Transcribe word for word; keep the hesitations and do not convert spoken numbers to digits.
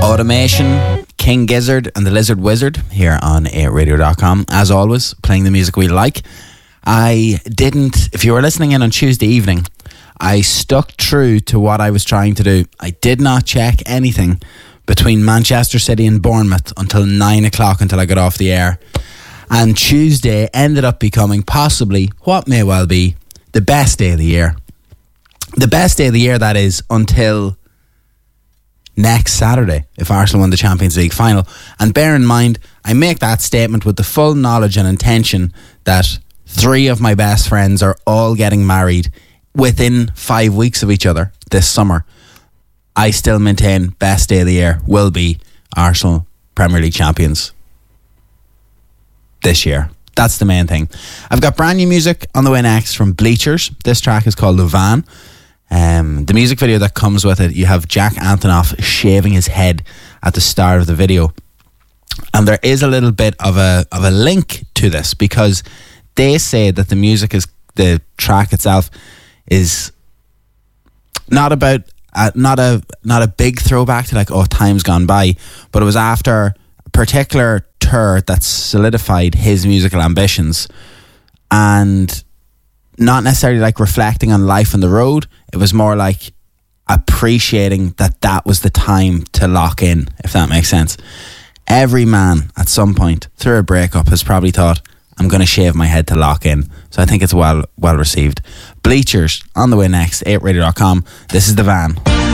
Automation, King Gizzard and the Lizard Wizard here on eight radio dot com. As always, playing the music we like. I didn't, if you were listening in on Tuesday evening, I stuck true to what I was trying to do. I did not check anything between Manchester City and Bournemouth until nine o'clock until I got off the air. And Tuesday ended up becoming possibly what may well be the best day of the year. The best day of the year, that is, until next Saturday, if Arsenal won the Champions League final. And bear in mind, I make that statement with the full knowledge and intention that three of my best friends are all getting married within five weeks of each other this summer. I still maintain best day of the year will be Arsenal Premier League champions this year. That's the main thing. I've got brand new music on the way next from Bleachers. This track is called The Van. Um, the music video that comes with it, you have Jack Antonoff shaving his head at the start of the video, and there is a little bit of a of a link to this because they say that the music is the track itself is not about uh, not a not a big throwback to like oh time's gone by, but it was after a particular tour that solidified his musical ambitions and not necessarily like reflecting on life on the road. It was more like appreciating that that was the time to lock in, if that makes sense. Every man at some point through a breakup has probably thought, I'm going to shave my head to lock in. So I think it's well well received. Bleachers on the way next, eight radio dot com. This is The Van.